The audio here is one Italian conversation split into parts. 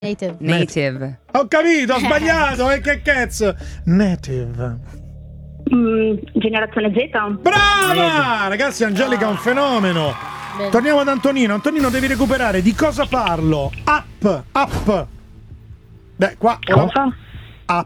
Native. Ho capito, ho sbagliato. E che cazzo? Native. Generazione Z. Brava! Ragazzi, Angelica è un fenomeno. Torniamo ad Antonino. Antonino, devi recuperare. Di cosa parlo? App. Beh, qua. Cosa? App.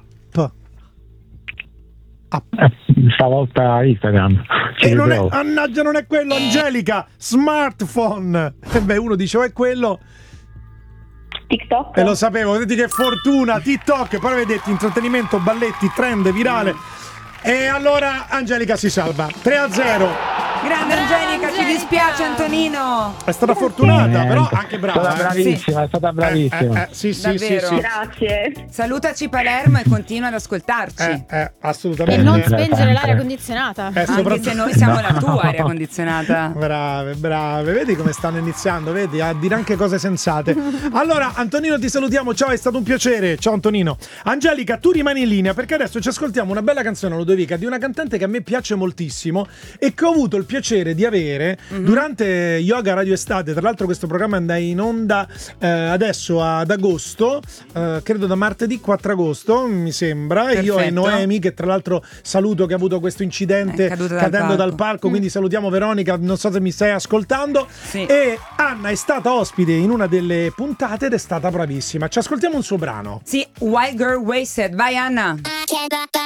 Stavolta Instagram. Mannaggia, non è quello, Angelica. Smartphone. E beh, uno dice, è quello. TikTok. E lo sapevo, vedete che fortuna. TikTok, poi avete intrattenimento, balletti, trend, virale. E allora Angelica si salva. 3-0. Grande Angelica, ci dispiace Antonino. È stata fortunata, però anche brava. È stata bravissima. Sì. Grazie. Salutaci Palermo e continua ad ascoltarci. Assolutamente. E non spengere l'aria condizionata. Anche se noi siamo la tua aria condizionata. Brave. Vedi come stanno iniziando, vedi? A dire anche cose sensate. Allora, Antonino, ti salutiamo. Ciao, è stato un piacere. Ciao Antonino. Angelica, tu rimani in linea perché adesso ci ascoltiamo una bella canzone Ludovica di una cantante che a me piace moltissimo e che ho avuto il piacere di avere durante Yoga Radio Estate. Tra l'altro questo programma andrà in onda adesso ad agosto, credo da martedì 4 agosto mi sembra. Perfetto. Io e Noemi, che tra l'altro saluto, che ha avuto questo incidente cadendo dal palco, quindi salutiamo Veronica, non so se mi stai ascoltando. Sì. E Anna è stata ospite in una delle puntate ed è stata bravissima. Ci ascoltiamo un suo brano. Sì, Wild Girl Wasted. Vai Anna. I can't